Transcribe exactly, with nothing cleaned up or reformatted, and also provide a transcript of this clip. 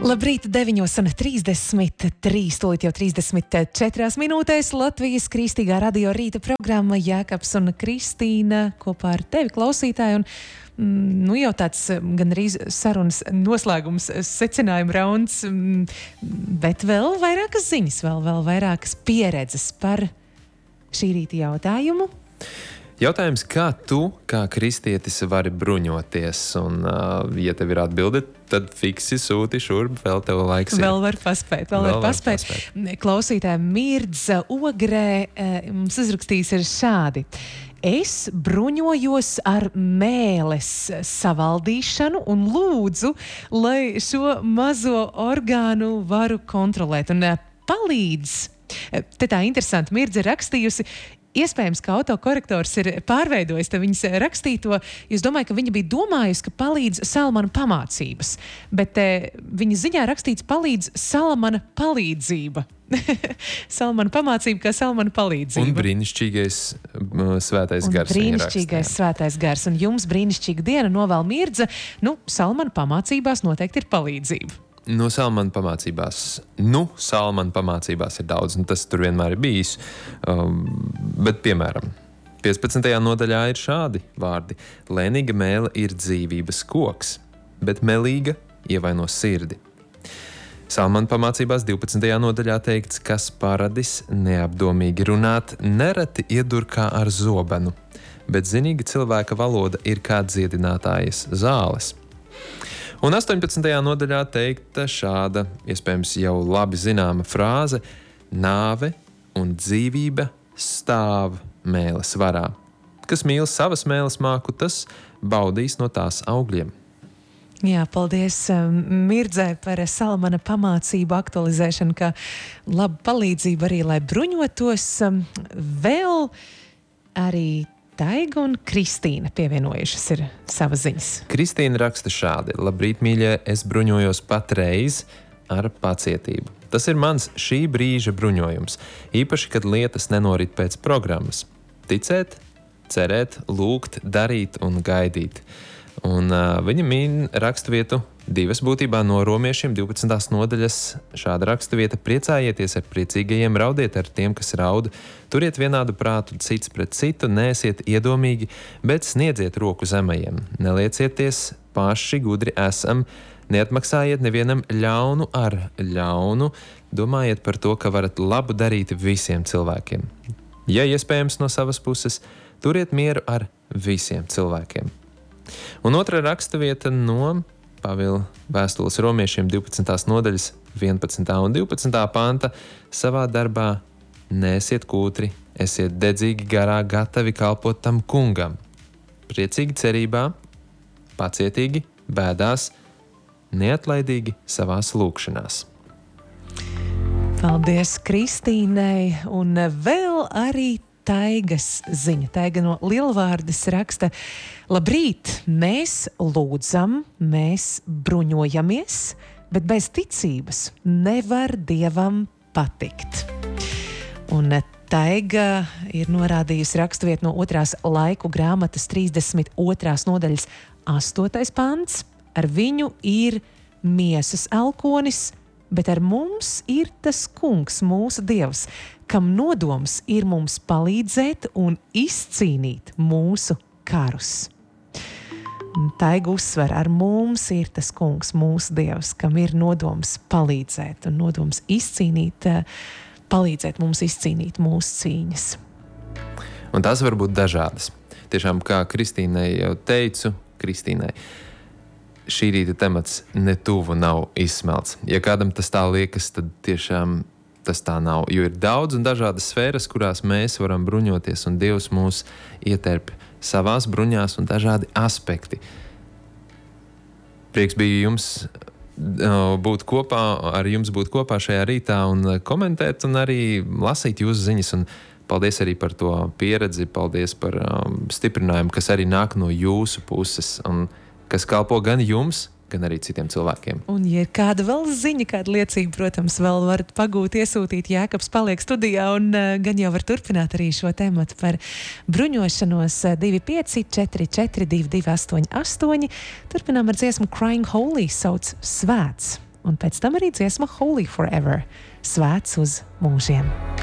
Labrīt, deviņos un trīsdesmit trīs, tūlīt jau trīsdesmit četrās minūtēs Latvijas Kristīgā radio rīta programma Jēkabs un Kristīna kopā ar tevi, klausītāji. Un, mm, nu jau tāds gandrīz sarunas noslēgums, secinājuma rauns, mm, bet vēl vairākas ziņas, vēl, vēl vairākas pieredzes par šī rīta jautājumu. Jautājums, kā tu, kā kristietis, vari bruņoties? Un, uh, ja tev ir atbilde, tad fiksi sūti šurp, vēl tev laiks ir. Vēl var paspēt, vēl, vēl var paspēt. paspēt. Klausītāja Mirdza Ogrē mums uzrakstījis ir šādi. Es bruņojos ar mēles savaldīšanu un lūdzu, lai šo mazo orgānu varu kontrolēt. Un palīdz, te tā interesanti, Mirdza rakstījusi, iespējams, ka autokorektors ir pārveidojis viņas rakstīto. Es domāju, ka viņa bija domājusi, ka palīdz Salmana pamācības, bet e, viņa ziņā rakstīts palīdz Salmana palīdzība. Salmana pamācība kā Salmana palīdzība. Un brīnišķīgais uh, svētais un gars. Brīnišķīgais svētais gars. Un jums brīnišķīga diena novēl Mirdza. Nu, Salmana pamācībās noteikti ir palīdzība. No Salmana pamācībās, nu, Salmana pamācībās ir daudz, un tas tur vienmēr ir bijis. Um, bet, piemēram, piecpadsmitajā nodaļā ir šādi vārdi. Lēnīga mēle ir dzīvības koks, bet melīga ievaino sirdi. Salmana pamācībās divpadsmitajā nodaļā teikts, kas paradis neapdomīgi runāt, nereti iedur kā ar zobenu, bet zinīga cilvēka valoda ir kā dziedinātājas zāles. Un astoņpadsmitajā nodaļā teikta šāda, iespējams, jau labi zināma frāze: nāve un dzīvība stāv mēles varā. Kas mīl savas mēles māku, tas baudīs no tās augļiem. Jā, paldies Mirdzai par Salmana pamācību aktualizēšanu, kā laba palīdzība arī, lai bruņotos. Vēl arī Taiga un Kristīna pievienojušas ir savas ziņas. Kristīna raksta šādi: labrīt, mīļie, es bruņojos patreiz ar pacietību. Tas ir mans šī brīža bruņojums, īpaši, kad lietas nenorit pēc programmas. Ticēt, cerēt, lūgt, darīt un gaidīt. Un uh, viņa min raksturvietu divas būtībā no romiešiem divpadsmitās nodaļas. Šāda raksturvieta: priecājieties ar priecīgajiem, raudiet ar tiem, kas raud, turiet vienādu prātu cits pret citu, neesiet iedomīgi, bet sniedziet roku zemajiem. Neliecieties paši gudri esam, neatmaksājiet nevienam ļaunu ar ļaunu, domājiet par to, ka varat labu darīt visiem cilvēkiem. Ja iespējams no savas puses, turiet mieru ar visiem cilvēkiem. Un otra raksturvieta no Pāvila vēstules romiešiem divpadsmitās nodaļas vienpadsmitā un divpadsmitā panta: savā darbā neesiet kūtri, esiet dedzīgi garā, gatavi kalpot tam kungam. Priecīgi cerībā, pacietīgi bēdās, neatlaidīgi savās lūgšanās. Paldies Kristīnai, un vēl arī Taigas ziņa. Taiga no Lielvārdes raksta: labrīt, mēs lūdzam, mēs bruņojamies, bet bez ticības nevar Dievam patikt. Un Taiga ir norādījusi raksturvietu no otrās laiku grāmatas trīsdesmit otrās nodaļas astotais pants. Ar viņu ir miesas elkonis, bet ar mums ir tas kungs, mūsu Dievs, kam nodoms ir mums palīdzēt un izcīnīt mūsu karus. Taiga uzsver, ar mums ir tas kungs, mūsu Dievs, kam ir nodoms palīdzēt un nodoms izcīnīt, palīdzēt mums izcīnīt mūsu cīņas. Un tās var būt dažādas. Tiešām, kā Kristīnai jau teicu, Kristīnai, šī rīta temats netuvu nav izsmelts. Ja kādam tas tā liekas, tad tiešām tas tā nav, jo ir daudz un dažādas sfēras, kurās mēs varam bruņoties, un Dievs mūs ieterp savās bruņās un dažādi aspekti. Prieks bija jums būt kopā, ar jums būt kopā šajā rītā un komentēt un arī lasīt jūsu ziņas, un paldies arī par to pieredzi, paldies par um, stiprinājumu, kas arī nāk no jūsu puses un kas kalpo gan jums, gan arī citiem cilvēkiem. Un, ja ir kāda vēl ziņa, kāda liecība, protams, vēl varat pagūt, iesūtīt. Jēkabs paliek studijā, un uh, gan jau var turpināt arī šo tematu par bruņošanos. divi pieci četri četri divi divi astoņi astoņi. Turpinām ar dziesmu Crying Holy, sauc Svēts. un pēc tam arī dziesma Holy Forever, svēts uz mūžiem.